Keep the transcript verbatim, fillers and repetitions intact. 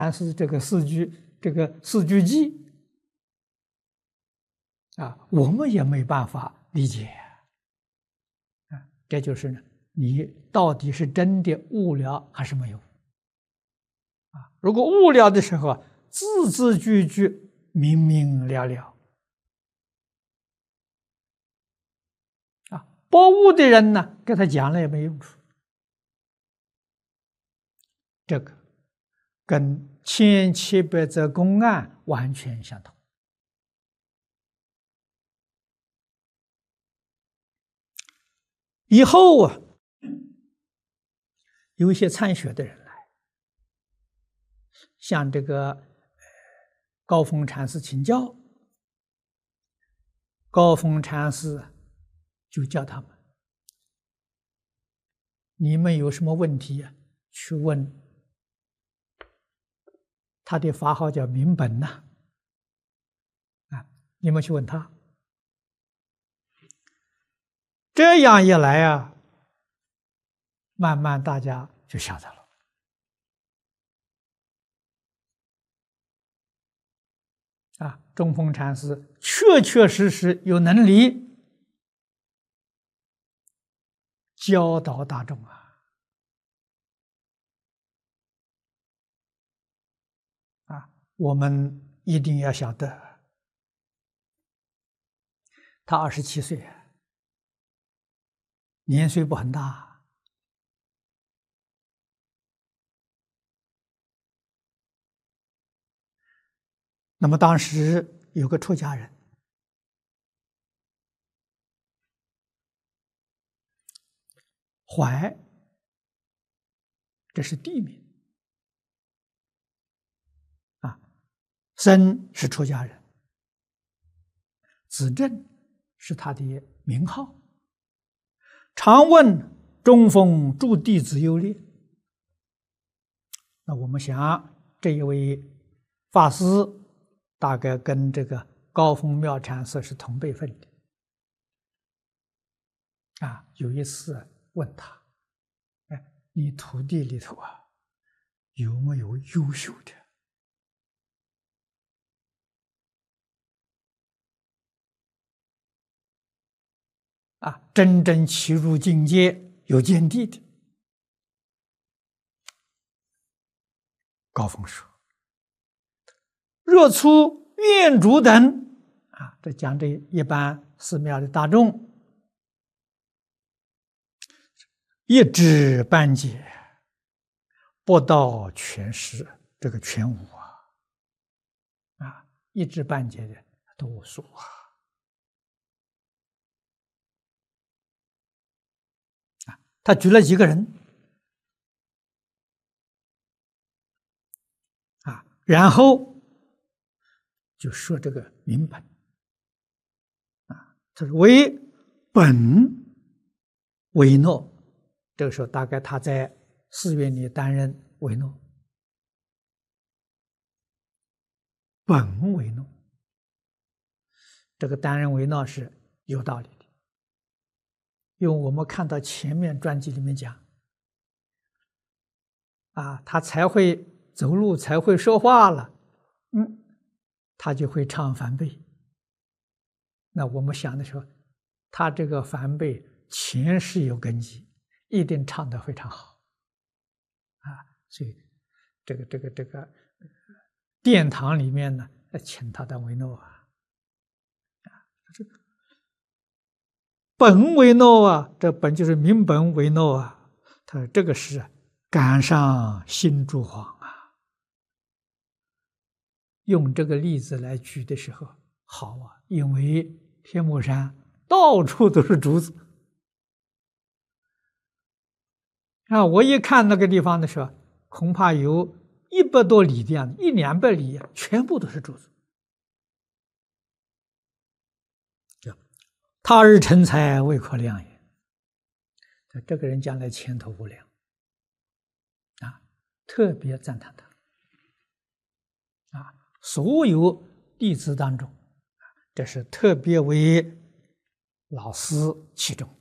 但是这个四句这个四句偈啊，我们也没办法理解啊。这就是呢，你到底是真的悟了还是没有啊？如果悟了的时候啊，字字句句明明了了啊，不悟的人呢，跟他讲了也没用处。这个跟千七百则公案完全相同。以后啊，有一些参学的人来，向这个高峰禅师请教，高峰禅师就叫他们：你们有什么问题啊，去问他的法号叫明本呐，啊，你们去问他。这样一来啊，慢慢大家就晓得了。啊，中峰禅师确确实实有能力教导大众啊。啊，我们一定要晓得，他二十七岁，年岁不很大。那么当时有个出家人，怀，这是地名啊，僧是出家人，子正是他的名号。常问中峰诸弟子优劣。那我们想，这一位法师大概跟这个高峰妙禅师是同辈分的。啊，有一次问他：“哎，你徒弟里头啊，有没有优秀的？”啊，真正契入境界有见地的。高峰说：“若出院主等，啊，这讲这一般寺庙的大众，一知半解，不到全失，这个全无啊！啊，一知半解的都无数啊！啊，他举了几个人。”啊，然后就说这个明本啊，他说为本维诺，这个时候大概他在寺院里担任维诺，本维诺，这个担任维诺是有道理的，因为我们看到前面传记里面讲，啊，他才会走路，才会说话了，嗯，他就会唱梵呗。那我们想的时候，他这个梵呗前世有根基，一定唱得非常好，啊，所以这个这个这个殿堂里面呢，请他当维诺啊，啊，这本维诺啊，这本就是明本维诺啊，他说这个是赶上新珠黄啊。用这个例子来举的时候好啊，因为天目山到处都是竹子啊！我一看那个地方的时候，恐怕有一百多里的样子，一两百里全部都是竹子。他日成才未可量也，这个人将来前途无量啊！特别赞叹他啊！所有弟子当中，这是特别为老师器重。